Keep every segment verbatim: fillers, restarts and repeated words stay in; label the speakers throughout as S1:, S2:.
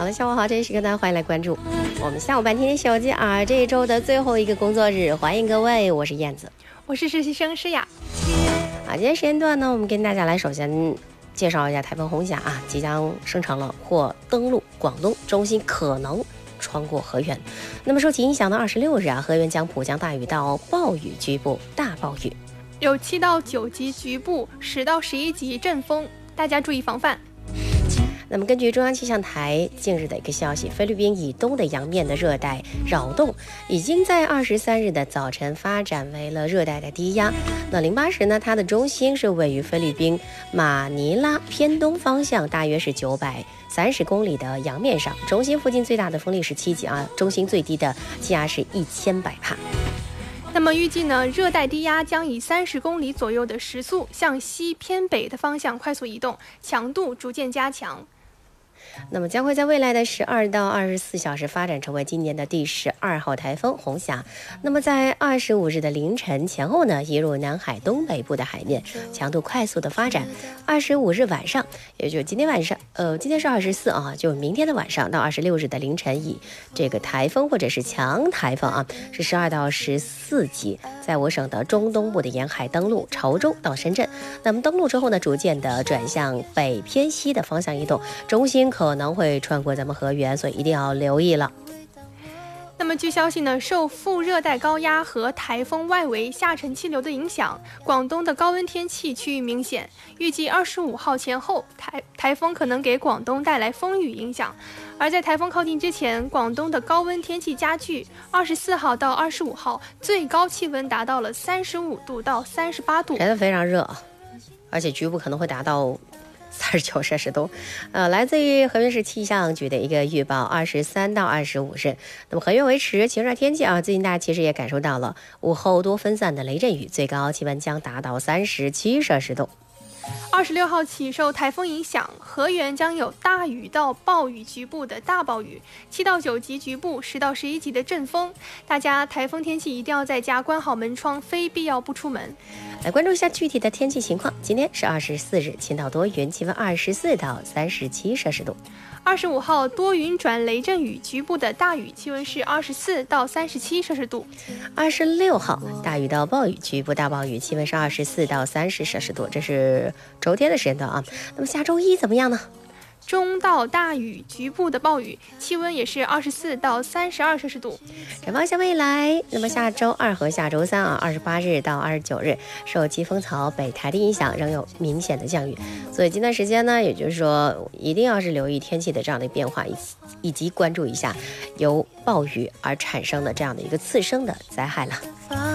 S1: 好了，下午好，这一时刻呢，欢迎来关注我们下午半天小记啊，这一周的最后一个工作日，欢迎各位，我是燕子，
S2: 我是实习生诗雅。
S1: 啊，今天时间段呢，我们跟大家来首先介绍一下台风红霞啊，即将生成了或登陆广东，中心可能穿过河源。那么受其影响的二十六日啊，河源将普降大雨到暴雨，局部大暴雨，
S2: 有七到九级局部，十到十一级阵风，大家注意防范。
S1: 那么根据中央气象台近日的一个消息，菲律宾以东的洋面的热带扰动已经在二十三日的早晨发展为了热带的低压。那零八时呢，它的中心是位于菲律宾马尼拉偏东方向，大约是九百三十公里的洋面上，中心附近最大的风力是七级啊，中心最低的气压是一千百帕。
S2: 那么预计呢，热带低压将以三十公里左右的时速向西偏北的方向快速移动，强度逐渐加强。
S1: 那么将会在未来的十二到二十四小时发展成为今年的第十二号台风红霞。那么在二十五日的凌晨前后呢，移入南海东北部的海面，强度快速的发展。二十五日晚上，也就是今天晚上，呃，今天是二十四啊，就明天的晚上到二十六日的凌晨，以这个台风或者是强台风啊，是十二到十四级，在我省的中东部的沿海登陆潮州到深圳。那么登陆之后呢，逐渐的转向北偏西的方向移动，中心可能会穿过咱们河源，所以一定要留意了。
S2: 那么据消息呢，受副热带高压和台风外围下沉气流的影响，广东的高温天气趋于明显。预计二十五号前后，台台风可能给广东带来风雨影响。而在台风靠近之前，广东的高温天气加剧。二十四号到二十五号，最高气温达到了三十五度到三十八度，
S1: 真的非常热，而且局部可能会达到三十九摄氏度，呃，来自于河源市气象局的一个预报，二十三到二十五日，那么河源维持晴热天气啊。最近大家其实也感受到了午后多分散的雷阵雨，最高气温将达到三十七摄氏度。
S2: 二十六号起，受台风影响，河源将有大雨到暴雨局部的大暴雨，七到九级局部，十到十一级的阵风。大家台风天气一定要在家关好门窗，非必要不出门。
S1: 来关注一下具体的天气情况。今天是二十四日，晴到多云，气温二十四到三十七摄氏度。
S2: 二十五号多云转雷阵雨，局部的大雨，气温是二十四到三十七摄氏度。
S1: 二十六号大雨到暴雨，局部大暴雨，气温是二十四到三十摄氏度。这是周天的时间段啊。那么下周一怎么样呢？
S2: 中到大雨，局部的暴雨，气温也是二十四到三十二摄氏度。
S1: 展望下未来，那么下周二和下周三啊，二十八日到二十九日，受季风槽北台的影响，仍有明显的降雨。所以这段时间呢，也就是说，一定要是留意天气的这样的变化，以以及关注一下由暴雨而产生的这样的一个次生的灾害了。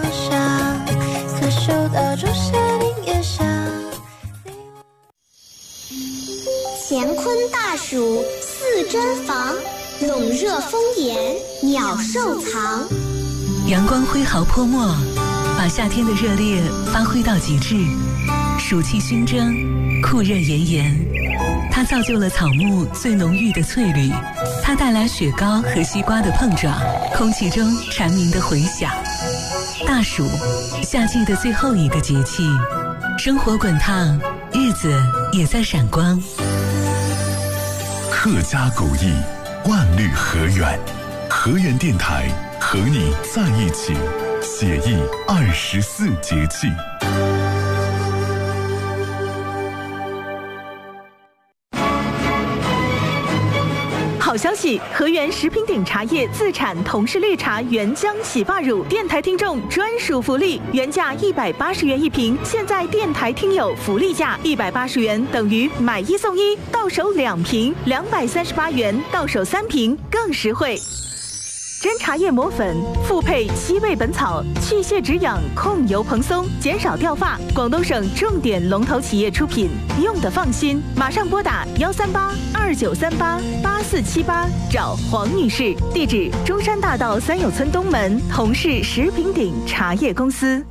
S3: 乾坤大暑四珍防，笼热风炎鸟兽藏。
S4: 阳光挥毫泼墨，把夏天的热烈发挥到极致。暑气熏蒸，酷热炎炎，它造就了草木最浓郁的翠绿，它带来雪糕和西瓜的碰撞，空气中蝉鸣的回响。大暑，夏季的最后一个节气，生活滚烫，日子也在闪光。
S5: 客家古意，万绿河源，河源电台和你在一起，写意二十四节气。
S6: 好消息！河源食品鼎茶叶自产同是绿茶原浆洗发乳，电台听众专属福利，原价一百八十元一瓶，现在电台听友福利价一百八十元等于买一送一，到手两瓶，两百三十八元到手三瓶，更实惠。真茶叶磨粉，复配七味本草，去屑止痒，控油蓬松，减少掉发。广东省重点龙头企业出品，用得放心。马上拨打幺三八二九三八八四七八找黄女士，地址中山大道三友村东门同是食品鼎茶叶公司。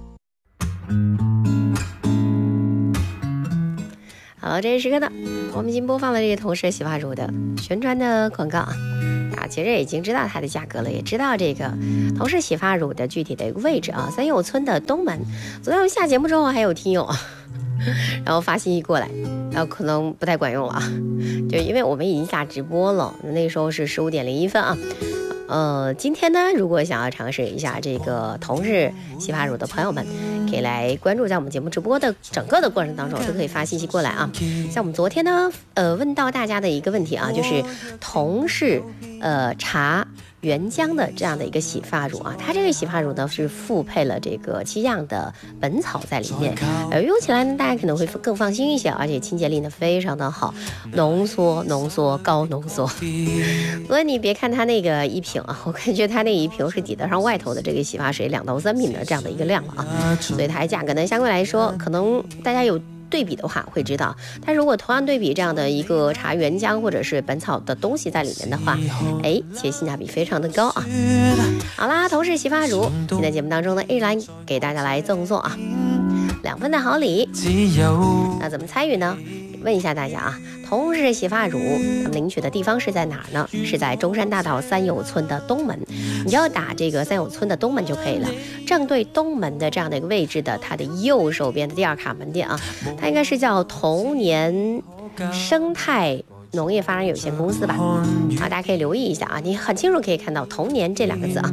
S1: 好，这一时刻呢，我们已经播放了这个同事洗发乳的宣传的广告啊。啊，其实已经知道它的价格了，也知道这个同事洗发乳的具体的一个位置啊，三友村的东门。昨天我们下节目之后，还有听友然后发信息过来，然后可能不太管用了啊，就因为我们已经下直播了，那个时候是十五点零一分啊。呃，今天呢，如果想要尝试一下这个同日洗发乳的朋友们，可以来关注在我们节目直播的整个的过程当中，都可以发信息过来啊。像我们昨天呢，呃，问到大家的一个问题啊，就是同是呃茶原浆的这样的一个洗发乳啊，它这个洗发乳呢是复配了这个七样的本草在里面，呃，用起来呢大家可能会更放心一些，而且清洁力呢非常的好，浓缩浓缩高浓缩。所以你别看它那个一瓶啊，我感觉它那一瓶是抵得上外头的这个洗发水两到三瓶的这样的一个量了啊，所以它的价格呢相对来说，可能大家有对比的话会知道，但如果同样对比这样的一个茶原浆或者是本草的东西在里面的话，哎，其实性价比非常的高啊。好啦，同是洗发乳，今天节目当中呢，依然给大家来赠送啊两份的好礼。那怎么参与呢？问一下大家啊，同是洗发乳，咱们领取的地方是在哪儿呢？是在中山大道三友村的东门，你只要打这个三友村的东门就可以了。正对东门的这样的一个位置的，它的右手边的第二卡门店啊，它应该是叫同年生态农业发展有限公司吧？啊，大家可以留意一下啊，你很清楚可以看到同年这两个字啊。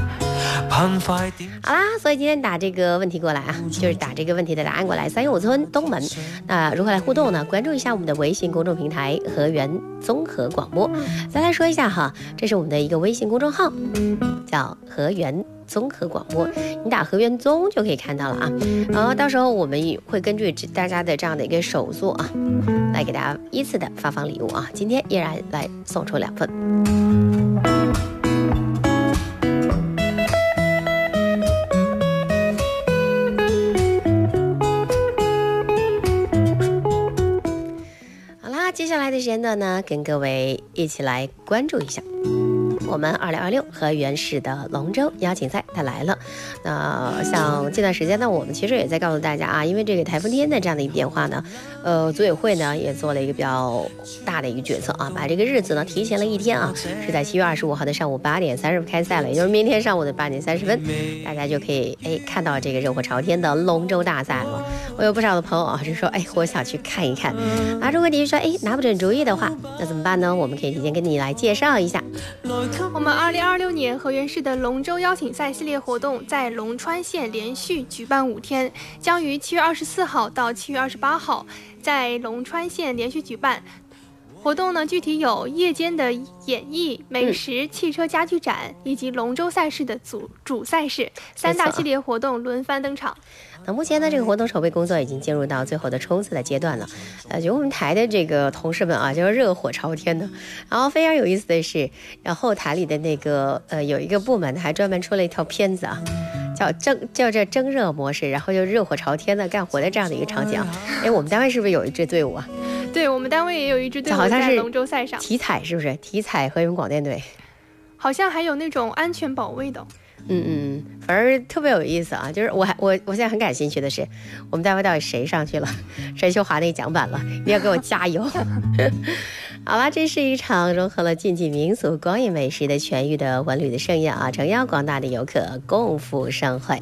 S1: 好啦，所以今天打这个问题过来啊，就是打这个问题的答案过来，三友村东门。那如何来互动呢？关注一下我们的微信公众平台河源综合广播。再来说一下哈，这是我们的一个微信公众号，叫河源综合广播，你打河源综就可以看到了啊。然后到时候我们会根据大家的这样的一个手速啊，来给大家依次的发放礼物啊。今天依然来送出两份。接下来的时间段呢，跟各位一起来关注一下我们二零二六河源市的龙舟邀请赛它来了。那像这段时间呢，我们其实也在告诉大家啊，因为这个台风天的这样的一个变化呢，呃，组委会呢也做了一个比较大的一个决策啊，把这个日子呢提前了一天啊，是在七月二十五号的上午八点三十分开赛了，也就是明天上午的八点三十分，大家就可以哎看到这个热火朝天的龙舟大赛了。我有不少的朋友啊，就说哎，我想去看一看啊。如果你说哎拿不准主意的话，那怎么办呢？我们可以提前跟你来介绍一下。
S2: 我们二零二六年河源市的龙舟邀请赛系列活动在龙川县连续举办五天，将于七月二十四号到七月二十八号在龙川县连续举办。活动呢，具体有夜间的演艺、美食、汽车家具展，以及龙舟赛事的主主赛事，三大系列活动轮番登场。
S1: 那目前呢，这个活动筹备工作已经进入到最后的冲刺的阶段了。呃，就我们台的这个同事们啊，就是热火朝天的。然后非常有意思的是，然后台里的那个呃有一个部门还专门出了一条片子啊，叫蒸叫这蒸热模式，然后就热火朝天的干活的这样的一个场景啊。哎，我们单位是不是有一支队伍啊？
S2: 对，我们单位也有一支队伍在龙舟赛上。
S1: 体彩是不是？体彩河源广电队，
S2: 好像还有那种安全保卫的。
S1: 嗯嗯，反正特别有意思啊！就是我还我我现在很感兴趣的是，我们单位到底谁上去了？陈秀华那奖板了，你要给我加油！好了，这是一场融合了竞技民俗、光影美食的全域的文旅的盛宴啊，诚邀广大的游客共赴盛会。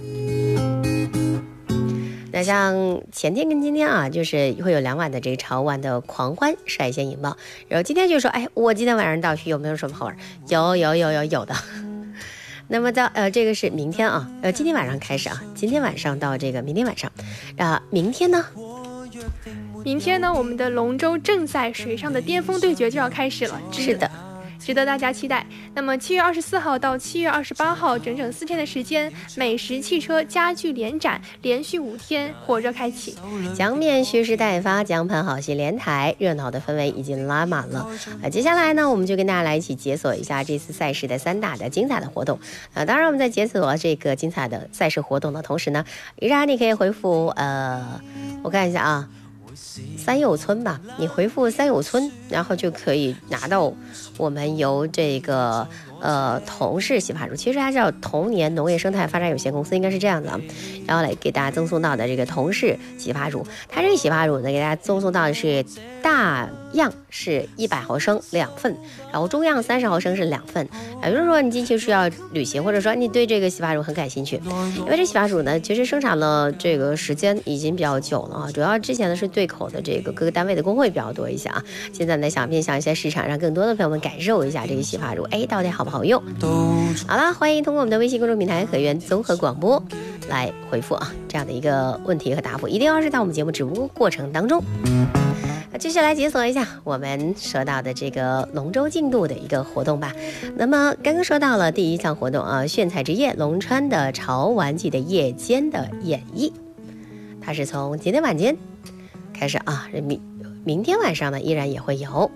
S1: 那像前天跟今天啊，就是会有两晚的这个潮玩的狂欢率先引爆，然后今天就说，哎，我今天晚上到去有没有什么好玩？有有有有有的。那么到呃这个是明天啊，呃今天晚上开始啊，今天晚上到这个明天晚上，啊、呃、明天呢？
S2: 明天呢，我们的龙舟正赛水上的巅峰对决就要开始了。
S1: 是的。
S2: 值得大家期待。那么七月二十四号到七月二十八号，整整四天的时间，美食、汽车、家具联展，连续五天火热开启。
S1: 江面蓄势待发，江畔好戏连台，热闹的氛围已经拉满了。啊，接下来呢，我们就跟大家来一起解锁一下这次赛事的三大的精彩的活动。啊，当然我们在解锁这个精彩的赛事活动的同时呢，依然你可以回复呃，我看一下啊。三友村吧，你回复三友村，然后就可以拿到我们由这个呃同氏洗发乳，其实它叫同年农业生态发展有限公司，应该是这样的。然后来给大家赠送到的这个同氏洗发乳，它这个洗发乳呢，给大家赠送到的是大样是一百毫升两份，然后中样三十毫升是两份。也就是说，你近期需要旅行，或者说你对这个洗发乳很感兴趣，因为这洗发乳呢，其实生产了这个时间已经比较久了啊，主要之前呢是对口的这个各个单位的工会比较多一些啊，现在呢想面向一些市场，让更多的朋友们感受一下这个洗发乳，哎，到底好不好用？好了，欢迎通过我们的微信公众平台和源综合广播来回复啊这样的一个问题和答复，一定要是在我们节目直播过程当中。继续来解锁一下我们说到的这个龙舟竞渡的一个活动吧。那么刚刚说到了第一项活动啊，炫彩之夜龙川的潮玩季的夜间的演绎，它是从今天晚间开始啊，明明天晚上呢依然也会有。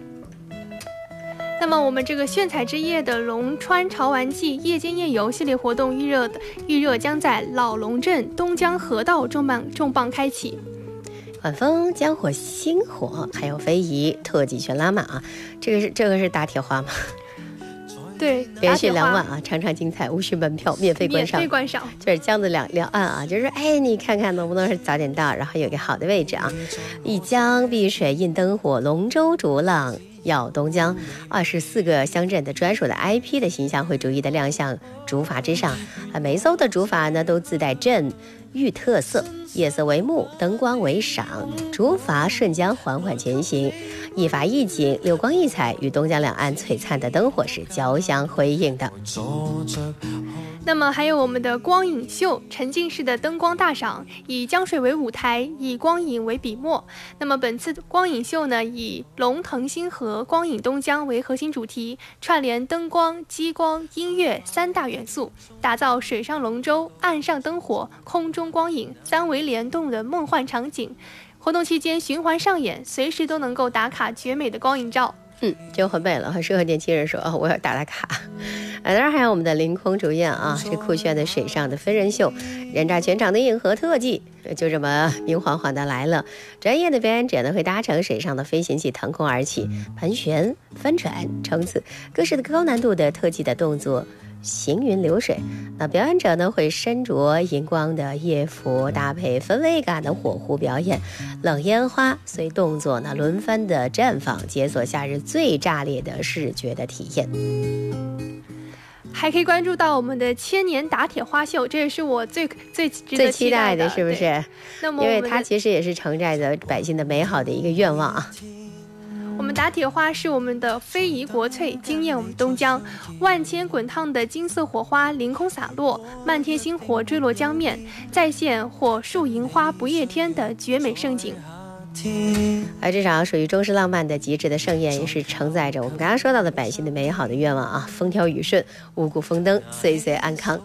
S2: 那么我们这个炫彩之夜的龙川潮玩季夜间夜游系列活动预热的预热将在老龙镇东江河道重磅重磅开启。
S1: 晚风江火星火，还有非遗特技全拉马，这个是这个是打铁花吗？
S2: 对，
S1: 连续两晚啊，场场精彩，无需门票，免费观赏。
S2: 免费观赏，
S1: 就是江的两两岸啊，就是哎，你看看能不能是早点到，然后有个好的位置啊。一江碧水映灯火，龙舟逐浪耀东江，二十四个乡镇的专属的 I P 的形象会逐一的亮相竹筏之上啊，每艘的竹筏呢都自带镇域特色，夜色为幕，灯光为赏，竹筏顺江缓缓前行，一筏一景，流光溢彩，与东江两岸璀璨的灯火是交相辉映的。
S2: 那么还有我们的光影秀，沉浸式的灯光大赏，以江水为舞台，以光影为笔墨。那么本次光影秀呢，以龙腾星河，光影东江为核心主题，串联灯光、激光、音乐三大元素，打造水上龙舟、岸上灯火、空中光影三维联动的梦幻场景。活动期间循环上演，随时都能够打卡绝美的光影照。
S1: 嗯，就很美了，很适合年轻人说啊，我要打打卡。啊，当然还有我们的凌空主演啊，是酷炫的水上的分人秀，人炸全场的硬核特技，就这么明晃晃的来了。专业的表演者呢，会搭乘水上的飞行器腾空而起，盘旋、翻转、冲刺，各式的高难度的特技的动作。行云流水，那表演者呢会身着荧光的夜服，搭配氛围感的火狐表演，冷烟花随动作呢轮番的绽放，解锁夏日最炸裂的视觉的体验。
S2: 还可以关注到我们的千年打铁花秀，这也是我最最值得
S1: 最期待的，是不是？
S2: 那么
S1: 因为它其实也是承载着百姓的美好的一个愿望啊。
S2: 我们打铁花是我们的非遗国粹，惊艳我们东江，万千滚烫的金色火花凌空洒落，漫天星火坠落江面，再现火树银花不夜天的绝美盛景。
S1: 而这场属于中式浪漫的极致的盛宴，也是承载着我们刚刚说到的百姓的美好的愿望啊，风调雨顺，五谷丰登，岁岁安康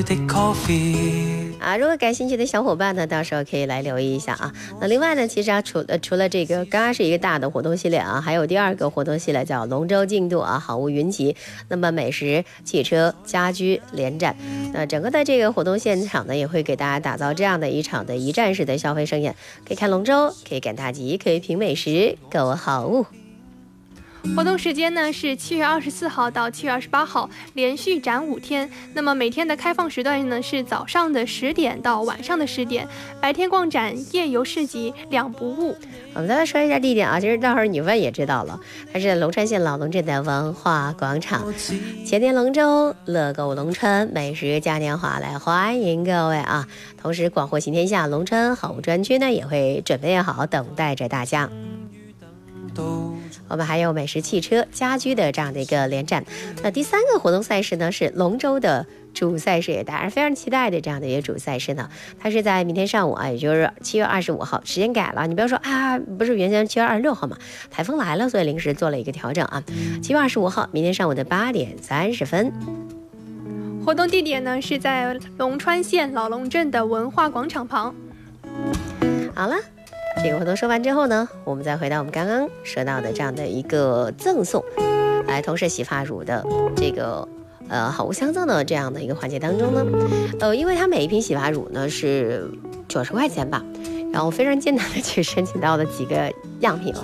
S1: 啊！如果感兴趣的小伙伴呢，到时候可以来留意一下啊。那另外呢，其实啊，除了除了这个，刚刚是一个大的活动系列啊，还有第二个活动系列叫龙舟竞渡啊，好物云集。那么美食、汽车、家居连战，那整个的这个活动现场呢，也会给大家打造这样的一场的一站式的消费盛宴，可以看龙舟，可以赶大集，可以品美食，购好物。
S2: 活动时间呢是七月二十四号到七月二十八号，连续展五天。那么每天的开放时段呢是早上的十点到晚上的十点，白天逛展、夜游市集两不误。
S1: 我们再来说一下地点啊，其实待会儿你问也知道了，它是龙川县老龙镇的文化广场，前店龙舟，乐购龙川，美食嘉年华来欢迎各位啊！同时广货行天下龙川好物专区呢也会准备好等待着大家。我们还有美食、汽车、家居的这样的一个联战。那第三个活动赛事呢是龙舟的主赛事，也大家非常期待的这样的一个主赛事呢，它是在明天上午啊，也就是七月二十五号，时间改了，你不要说啊，不是原先七月二十六号嘛，台风来了，所以临时做了一个调整啊，七月二十五号，明天上午的八点三十分。
S2: 活动地点呢是在龙川县老龙镇的文化广场旁。
S1: 好了。这个活动说完之后呢，我们再回到我们刚刚说到的这样的一个赠送，来同时洗发乳的这个呃好物相赠的这样的一个环节当中呢，呃，因为它每一瓶洗发乳呢是九十块钱吧，然后非常艰难的去申请到了几个样品，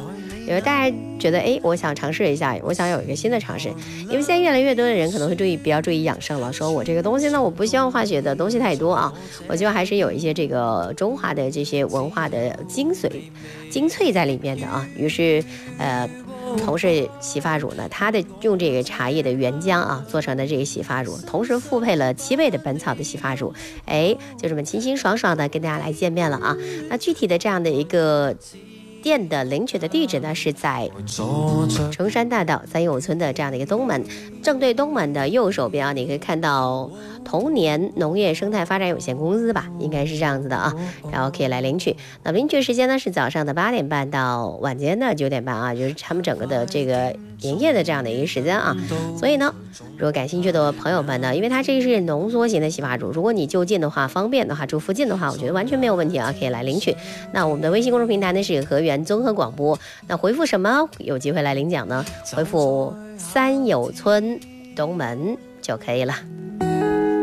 S1: 因为大家觉得，哎，我想尝试一下，我想有一个新的尝试。因为现在越来越多的人可能会注意，比较注意养生了，说我这个东西呢，我不希望化学的东西太多啊，我希望还是有一些这个中华的这些文化的精髓、精粹在里面的啊。于是，呃。同是洗发乳呢，它的用这个茶叶的原浆啊做成的这个洗发乳，同时复配了七倍的本草的洗发乳，哎，就这么清清爽爽的跟大家来见面了啊。那具体的这样的一个店的领取的地址呢，是在崇山大道三友村的这样的一个东门，正对东门的右手边啊，你可以看到同年农业生态发展有限公司吧，应该是这样子的啊，然后可以来领取。那领取时间呢是早上的八点半到晚间的九点半啊，就是他们整个的这个营业的这样的一个时间啊。所以呢，如果感兴趣的朋友们呢，因为它这是浓缩型的洗发乳，如果你就近的话，方便的话，住附近的话，我觉得完全没有问题啊，可以来领取。那我们的微信公众平台呢是河源综合广播，那回复什么有机会来领奖呢？回复三友村东门就可以了。